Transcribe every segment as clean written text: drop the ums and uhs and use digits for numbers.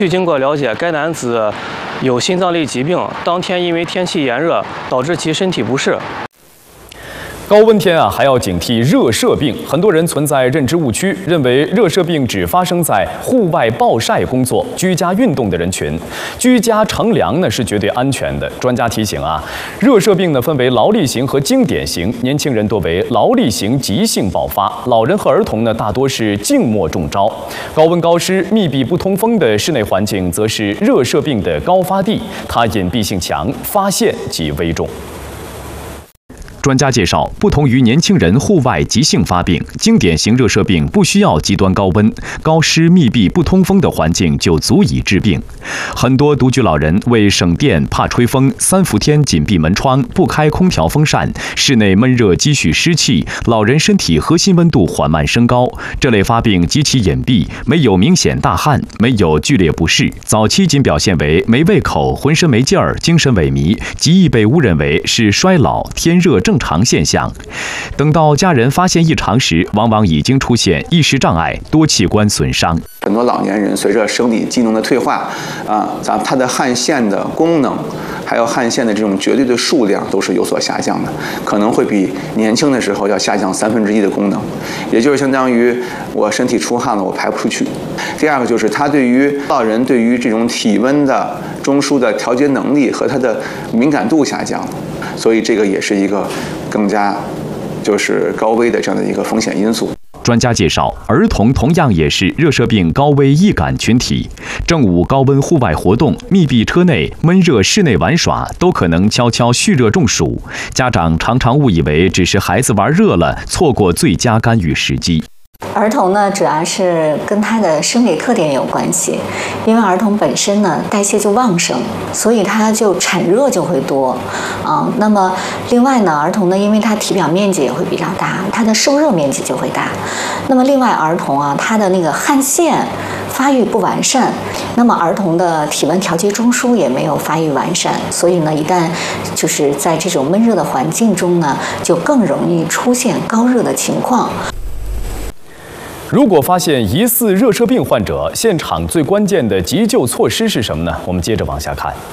据经过了解，该男子有心脏类疾病，当天因为天气炎热，导致其身体不适。 高温天还要警惕热射病。很多人存在认知误区，认为热射病只发生在户外暴晒工作、居家运动的人群，居家乘凉是绝对安全的。专家提醒热射病分为劳力型和经典型，年轻人多为劳力型急性爆发，老人和儿童大多是静默中招。高温高湿、密闭不通风的室内环境，则是热射病的高发地，它隐蔽性强，发现即危重。专家介绍，不同于年轻人户外急性发病，经典型热射病不需要极端高温、高湿、密闭不通风的环境就足以致病。很多独居老人为省电怕吹风，3伏天紧闭门窗，不开空调风扇，室内闷热积蓄湿气，老人身体核心温度缓慢升高。这类发病极其隐蔽，没有明显大汗，没有剧烈不适，早期仅表现为没胃口、浑身没劲儿、精神萎靡，极易被误认为是衰老、天热正常现象。等到家人发现异常时，往往已经出现意识障碍、多器官损伤。 很多老年人随着生理机能的退化，他的汗腺的功能，还有汗腺的这种绝对的数量都是有所下降的，可能会比年轻的时候要下降1/3的功能，也就是相当于我身体出汗了，我排不出去。第二个就是他对于老人对于这种体温的中枢的调节能力和他的敏感度下降，所以这个也是一个更加就是高危的这样的一个风险因素。 专家介绍，儿童同样也是热射病高危易感群体。正午高温户外活动、密闭车内、闷热室内玩耍，都可能悄悄蓄热中暑。家长常常误以为只是孩子玩热了，错过最佳干预时机。 儿童呢，主要是跟他的生理特点有关系，因为儿童本身呢代谢就旺盛，所以他就产热就会多那么另外呢，儿童呢，因为他体表面积也会比较大，他的受热面积就会大。那么另外儿童他的那个汗腺发育不完善，那么儿童的体温调节中枢也没有发育完善，所以呢，一旦就是在这种闷热的环境中呢，就更容易出现高热的情况。 如果发现疑似热射病患者，现场最关键的急救措施是什么呢？我们接着往下看。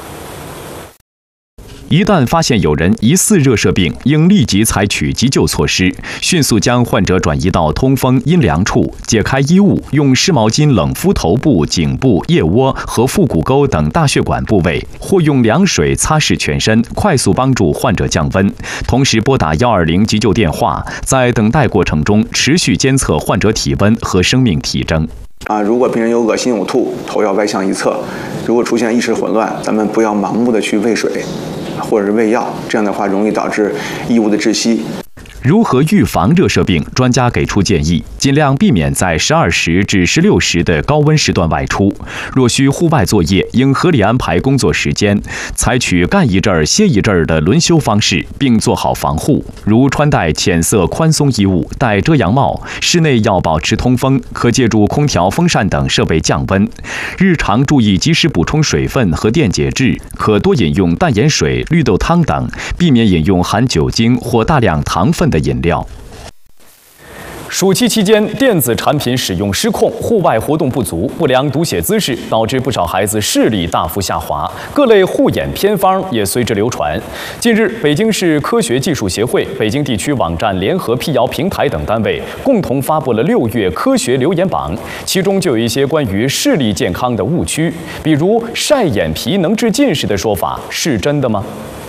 一旦发现有人疑似热射病，应立即采取急救措施，迅速将患者转移到通风阴凉处，解开衣物，用湿毛巾冷敷头部、颈部、腋窝和腹股沟等大血管部位，或用凉水擦拭全身，快速帮助患者降温。同时拨打120急救电话，在等待过程中持续监测患者体温和生命体征。 如果病人有恶心呕吐，头要歪向一侧，如果出现意识混乱，咱们不要盲目的去喂水或者是喂药，这样的话容易导致异物的窒息。 如何预防热射病？专家给出建议，尽量避免在12时至16时的高温时段外出。若需户外作业，应合理安排工作时间，采取干一阵儿歇一阵儿的轮休方式，并做好防护，如穿戴浅色宽松衣物、戴遮阳帽。室内要保持通风，可借助空调、风扇等设备降温。日常注意及时补充水分和电解质，可多饮用淡盐水、绿豆汤等，避免饮用含酒精或大量糖分的饮料。暑期期间，电子产品使用失控，户外活动不足，不良读写姿势，导致不少孩子视力大幅下滑，各类护眼偏方也随之流传。近日，北京市科学技术协会、北京地区网站联合辟谣平台等单位共同发布了6月科学留言榜，其中就有一些关于视力健康的误区，比如晒眼皮能治近视的说法是真的吗？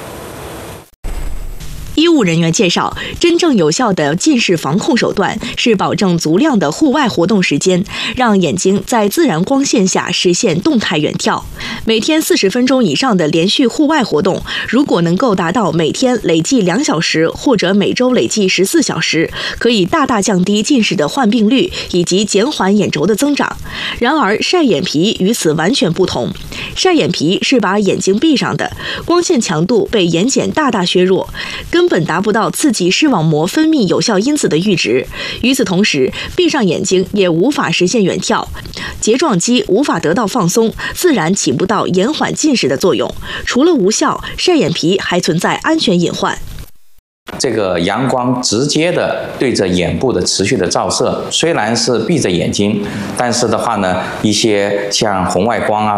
医务人员介绍，真正有效的近视防控手段是保证足量的户外活动时间，让眼睛在自然光线下实现动态远眺。每天40分钟以上的连续户外活动，如果能够达到每天累计2小时或者每周累计14小时，可以大大降低近视的患病率以及减缓眼轴的增长。然而，晒眼皮与此完全不同。晒眼皮是把眼睛闭上的，光线强度被眼睑大大削弱，根本达不到刺激视网膜分泌有效因子的阈值。与此同时，闭上眼睛也无法实现远眺，睫状肌无法得到放松，自然起不到延缓近视的作用。除了无效，晒眼皮还存在安全隐患。 这个阳光直接的对着眼部的持续的照射，虽然是闭着眼睛，但是的话呢，一些像红外光啊。